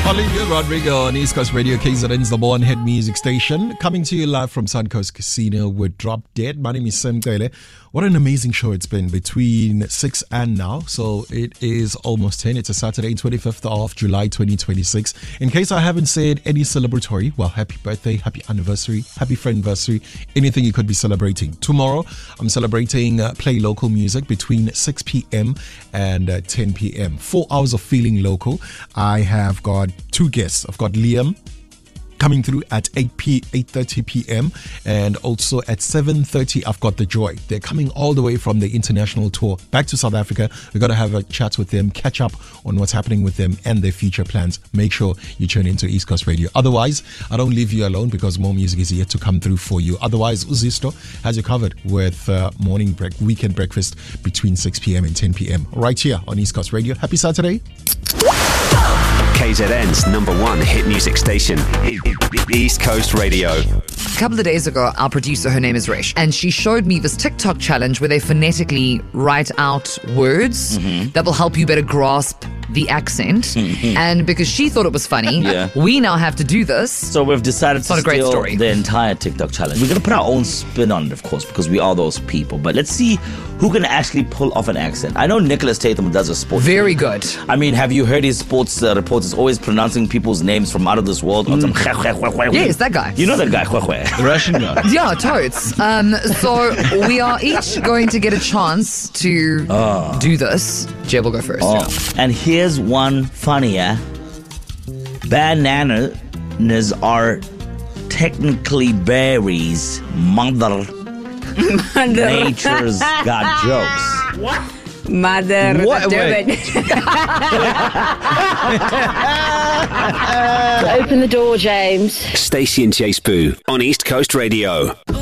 Olivia Rodrigo on East Coast Radio, KZN's number one hit music station. Coming to you live from Suncoast Casino with Drop Dead. My name is Sam Gale. What an amazing show it's been between 6 and now. So it is almost 10. It's a Saturday, 25th of July, 2026. In case I haven't said any celebratory, well, happy birthday, happy anniversary, happy friendiversary, anything you could be celebrating. Tomorrow, I'm celebrating Play Local music between 6 p.m. and 10 p.m. 4 hours of feeling local. I have got two guests. I've got Liam coming through at 8:30 p.m. and also at 7:30 I've got The Joy. They're coming all the way from the international tour back to South Africa. We've got to have a chat with them, catch up on what's happening with them and their future plans. Make sure you tune into East Coast Radio. Otherwise, I don't leave you alone because more music is yet to come through for you. Otherwise, Uzisto has you covered with weekend breakfast between 6 p.m. and 10 p.m. right here on East Coast Radio. Happy Saturday. KZN's number one hit music station, East Coast Radio. A couple of days ago, our producer, her name is Resh, and she showed me this TikTok challenge where they phonetically write out words that will help you better grasp the accent. And because she thought it was funny, we now have to do this. So we've decided to steal story. the entire TikTok challenge. We're going to put our own spin on it, of course, because we are those people. But let's see who can actually pull off an accent. I know Nicholas Tatum does a sport. Very good. I mean, have you heard his sports reporters always pronouncing people's names from out of this world? Yes, that guy. You know that guy, The Russian guy. Yeah, totes. So we are each going to get a chance to do this. Jeb will go first. And here's one funnier. Bananas are technically berries. Mother Nature's got jokes. What? Mother. What? Open the door, James. Stacey and Chase Boo on East Coast Radio.